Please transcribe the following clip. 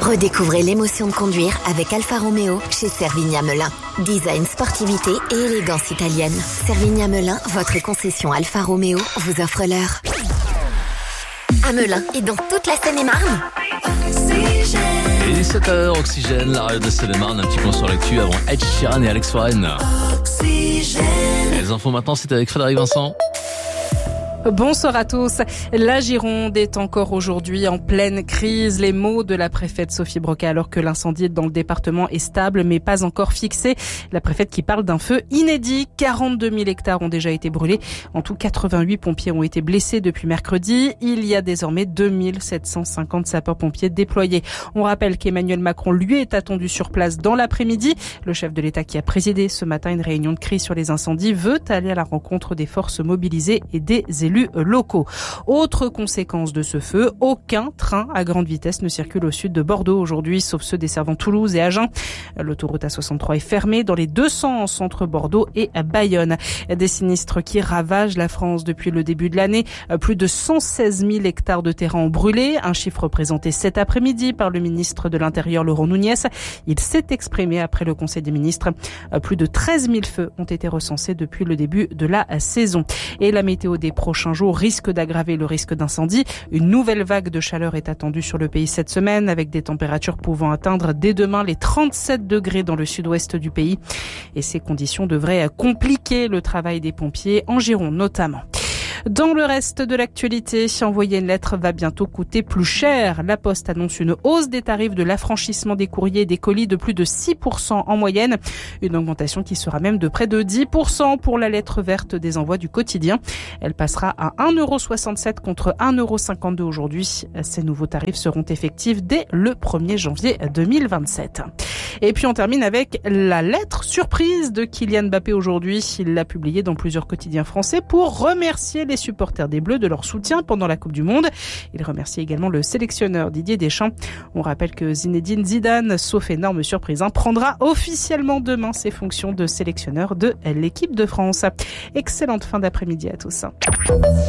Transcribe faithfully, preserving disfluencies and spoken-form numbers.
Redécouvrez l'émotion de conduire avec Alfa Romeo chez Servigna Melun. Design, sportivité et élégance italienne. Servigna Melun, votre concession Alfa Romeo, vous offre l'heure. À Melun et dans toute la Seine-et-Marne. Et sept heures, Oxygène, la radio de Seine-et-Marne, un petit point sur l'actu avant Ed Sheeran et Alex Warren. Oxygène. Les infos maintenant, c'est avec Frédéric Vincent. Bonsoir à tous. La Gironde est encore aujourd'hui en pleine crise. Les mots de la préfète Sophie Broca alors que l'incendie dans le département est stable mais pas encore fixé. La préfète qui parle d'un feu inédit. quarante-deux mille hectares ont déjà été brûlés. En tout, quatre-vingt-huit pompiers ont été blessés depuis mercredi. Il y a désormais deux mille sept cent cinquante sapeurs-pompiers déployés. On rappelle qu'Emmanuel Macron, lui, est attendu sur place dans l'après-midi. Le chef de l'État qui a présidé ce matin une réunion de crise sur les incendies veut aller à la rencontre des forces mobilisées et des élus locaux. Autre conséquence de ce feu, aucun train à grande vitesse ne circule au sud de Bordeaux aujourd'hui, sauf ceux desservant Toulouse et Agen. L'autoroute A soixante-trois est fermée dans les deux sens entre Bordeaux et Bayonne. Des sinistres qui ravagent la France depuis le début de l'année. Plus de cent seize mille hectares de terrain ont brûlé, un chiffre présenté cet après-midi par le ministre de l'Intérieur Laurent Nunez. Il s'est exprimé après le Conseil des ministres. Plus de treize mille feux ont été recensés depuis le début de la saison. Et la météo des prochains jours risque d'aggraver le risque d'incendie. Une nouvelle vague de chaleur est attendue sur le pays cette semaine avec des températures pouvant atteindre dès demain les trente-sept degrés dans le sud-ouest du pays. Et ces conditions devraient compliquer le travail des pompiers en Gironde notamment. Dans le reste de l'actualité, envoyer une lettre va bientôt coûter plus cher. La Poste annonce une hausse des tarifs de l'affranchissement des courriers et des colis de plus de six pour cent en moyenne. Une augmentation qui sera même de près de dix pour cent pour la lettre verte des envois du quotidien. Elle passera à un euro soixante-sept contre un euro cinquante-deux aujourd'hui. Ces nouveaux tarifs seront effectifs dès le premier janvier deux mille vingt-sept. Et puis on termine avec la lettre surprise de Kylian Mbappé aujourd'hui. Il l'a publiée dans plusieurs quotidiens français pour remercier les supporters des Bleus de leur soutien pendant la Coupe du Monde. Il remercie également le sélectionneur Didier Deschamps. On rappelle que Zinedine Zidane, sauf énorme surprise, hein, prendra officiellement demain ses fonctions de sélectionneur de l'équipe de France. Excellente fin d'après-midi à tous.